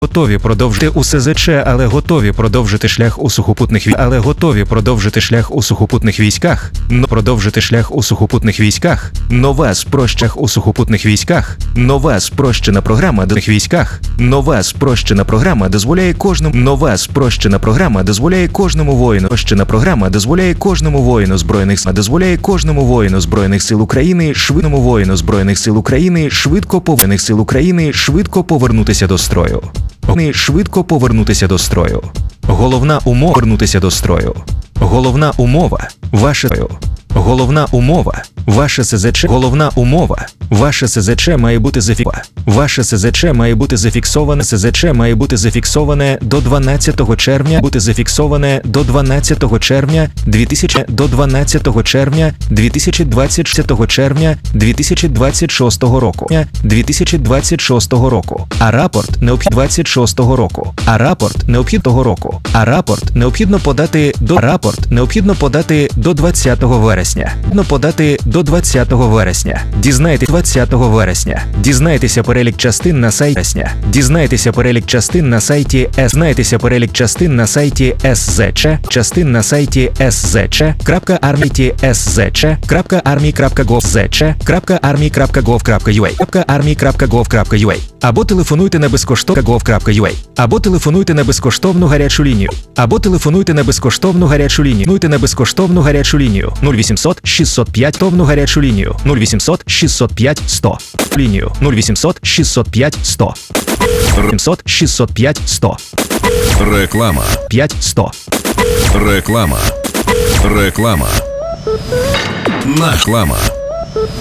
Готові продовжити у СЗЧ, але готові продовжити шлях у сухопутних військах. Але готові продовжити шлях у сухопутних військах. Продовжити шлях у сухопутних військах. Нова спрощена у сухопутних військах. Нова спрощена програма до військах. Нова спрощена програма дозволяє кожному. Нова спрощена програма дозволяє кожному воїну. Спрощена програма дозволяє кожному воїну збройних сил. Дозволяє кожному воїну збройних сил України швидкому воїну збройних сил України швидко повернутися до строю. Швидко повернутися до строю. Головна умова повернутися до строю. Головна умова ваше Головна умова ваше СЗЧ. Головна умова ваше СЗЧ має бути зафіксоване. Ваше СЗЧ має бути зафіксоване. СЗЧ має бути зафіксоване до 12 червня. Бути зафіксоване до 12 червня 2026 року. 2026 року. А рапорт необхідно 26 року. А рапорт необхідного року. А рапорт необхідно подати до 20 вересня. Подати до 20 вересня. Дізнайтеся перелік частин на сайті. Дізнайтеся перелік частин на сайті Знайтеся перелік частин на сайті СЗЧ. Частин на сайті szc.army.gov.ua або телефонуйте на безкоштовну або телефонуйте на безкоштовну гарячу лінію. Або телефонуйте на безкоштовну гарячу лінію. 0800 605 товну гарячу лінію 0800 605 100 лінію 0800 605 100 800 605 100 Реклама. 500 Реклама. Реклама. Реклама.